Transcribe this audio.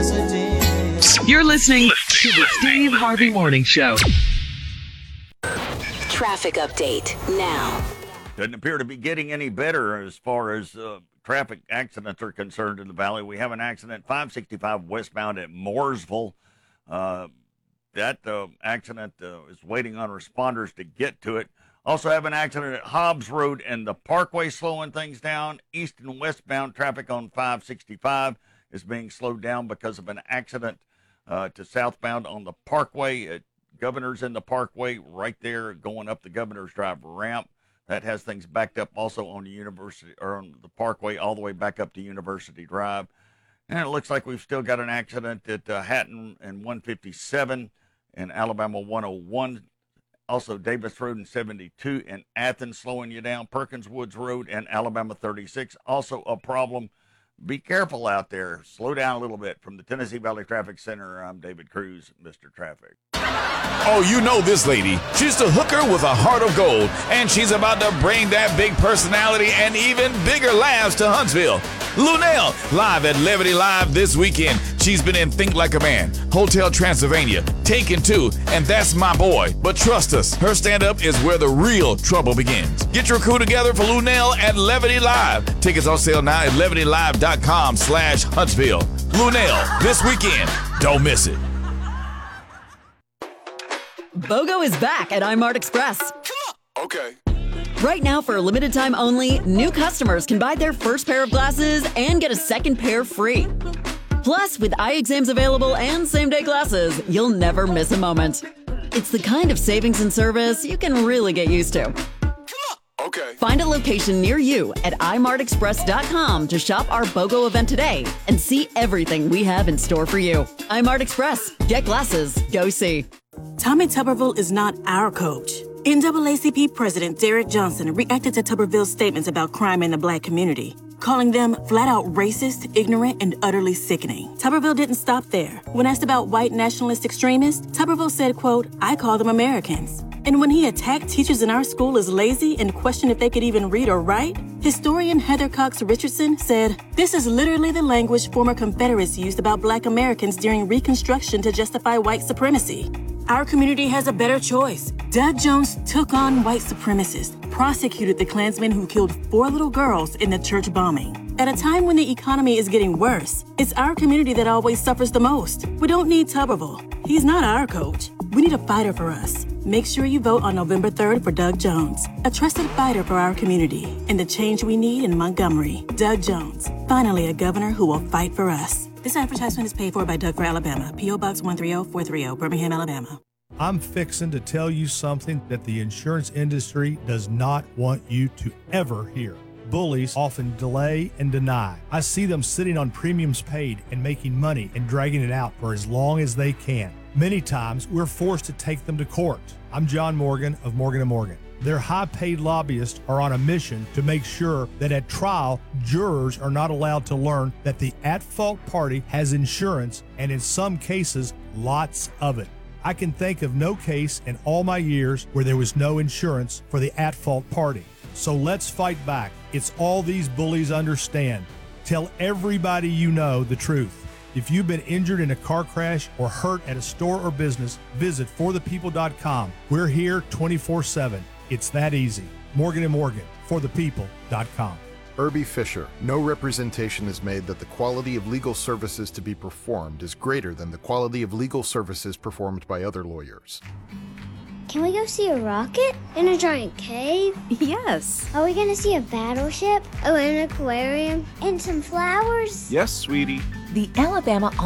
You're listening to the Steve Harvey Morning Show. Traffic update now. Doesn't appear to be getting any better as far as traffic accidents are concerned in the valley. We have an accident 565 westbound at Mooresville. That accident is waiting on responders to get to it. Also have an accident at Hobbs Road and the Parkway slowing things down. East and westbound traffic on 565 is being slowed down because of an accident to southbound on the Parkway. Governor's in the Parkway right there going up the Governor's Drive ramp. That has things backed up also on the University or on the Parkway all the way back up to University Drive. And it looks like we've still got an accident at Hatton and 157 and Alabama 101. Also Davis Road and 72 in Athens slowing you down. Perkins Woods Road and Alabama 36 also a problem. Be careful out there. Slow down a little bit. From the Tennessee Valley Traffic Center, I'm David Cruz, Mr. Traffic. Oh, you know this lady. She's the hooker with a heart of gold, and she's about to bring that big personality and even bigger laughs to Huntsville. Lunel, live at Levity Live this weekend. She's been in Think Like a Man, Hotel Transylvania, Taken 2, and That's My Boy. But trust us, her stand-up is where the real trouble begins. Get your crew together for Lunel at Levity Live. Tickets on sale now at levitylive.com/Huntsville. Lunel, this weekend. Don't miss it. BOGO is back at iMart Express. Okay. Right now, for a limited time only, new customers can buy their first pair of glasses and get a second pair free. Plus, with eye exams available and same-day glasses, you'll never miss a moment. It's the kind of savings and service you can really get used to. Okay. Find a location near you at imartexpress.com to shop our BOGO event today and see everything we have in store for you. iMart Express. Get glasses. Go see. Tommy Tuberville is not our coach. NAACP President Derek Johnson reacted to Tuberville's statements about crime in the Black community, calling them flat-out racist, ignorant, and utterly sickening. Tuberville didn't stop there. When asked about white nationalist extremists, Tuberville said, quote, "I call them Americans." And when he attacked teachers in our school as lazy and questioned if they could even read or write, historian Heather Cox Richardson said, "This is literally the language former Confederates used about Black Americans during Reconstruction to justify white supremacy." Our community has a better choice. Doug Jones took on white supremacists, prosecuted the Klansmen who killed 4 little girls in the church bombing. At a time when the economy is getting worse, it's our community that always suffers the most. We don't need Tuberville. He's not our coach. We need a fighter for us. Make sure you vote on November 3rd for Doug Jones, a trusted fighter for our community and the change we need in Montgomery. Doug Jones, finally a governor who will fight for us. This advertisement is paid for by Doug for Alabama, P.O. Box 130-430, Birmingham, Alabama. I'm fixing to tell you something that the insurance industry does not want you to ever hear. Bullies often delay and deny. I see them sitting on premiums paid and making money and dragging it out for as long as they can. Many times, we're forced to take them to court. I'm John Morgan of Morgan & Morgan. Their high-paid lobbyists are on a mission to make sure that at trial, jurors are not allowed to learn that the at-fault party has insurance, and in some cases, lots of it. I can think of no case in all my years where there was no insurance for the at-fault party. So let's fight back. It's all these bullies understand. Tell everybody you know the truth. If you've been injured in a car crash or hurt at a store or business, visit forthepeople.com. We're here 24/7. It's that easy. Morgan & Morgan, forthepeople.com. Irby Fisher. No representation is made that the quality of legal services to be performed is greater than the quality of legal services performed by other lawyers. Can we go see a rocket in a giant cave? Yes. Are we going to see a battleship? Oh, an aquarium? And some flowers? Yes, sweetie. The Alabama